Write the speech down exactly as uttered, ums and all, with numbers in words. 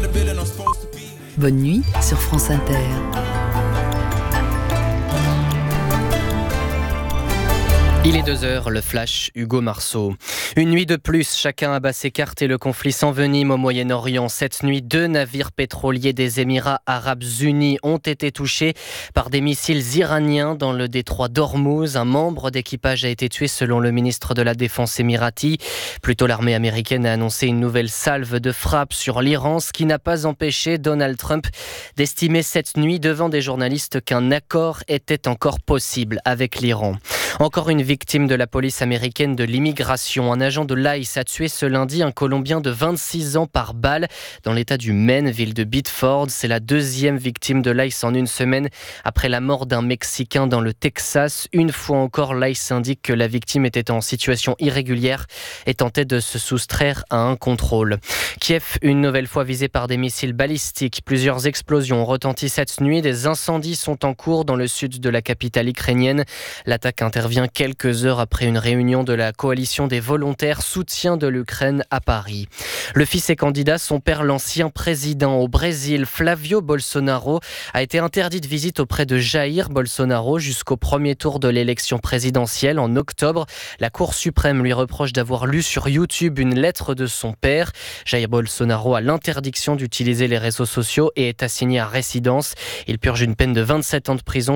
Bonne nuit sur France Inter. Il est deux heures, le flash, Hugo Marceau. Une nuit de plus, chacun abat ses cartes et le conflit s'envenime au Moyen-Orient. Cette nuit, deux navires pétroliers des Émirats Arabes Unis ont été touchés par des missiles iraniens dans le détroit d'Ormuz. Un membre d'équipage a été tué selon le ministre de la Défense émirati. Plus tôt, l'armée américaine a annoncé une nouvelle salve de frappes sur l'Iran, ce qui n'a pas empêché Donald Trump d'estimer cette nuit devant des journalistes qu'un accord était encore possible avec l'Iran. Encore une victime de la police américaine de l'immigration. Un agent de l'I C E a tué ce lundi un Colombien de vingt-six ans par balle dans l'état du Maine, ville de Biddeford. C'est la deuxième victime de l'I C E en une semaine après la mort d'un Mexicain dans le Texas. Une fois encore, l'I C E indique que la victime était en situation irrégulière et tentait de se soustraire à un contrôle. Kiev, une nouvelle fois visée par des missiles balistiques. Plusieurs explosions ont retenti cette nuit. Des incendies sont en cours dans le sud de la capitale ukrainienne. L'attaque intervient quelques heures après une réunion de la coalition des volontaires soutien de l'Ukraine à Paris. Le fils et candidat, son père, l'ancien président au Brésil, Flavio Bolsonaro, a été interdit de visite auprès de Jair Bolsonaro jusqu'au premier tour de l'élection présidentielle en octobre. La Cour suprême lui reproche d'avoir lu sur YouTube une lettre de son père. Jair Bolsonaro a l'interdiction d'utiliser les réseaux sociaux et est assigné à résidence. Il purge une peine de vingt-sept ans de prison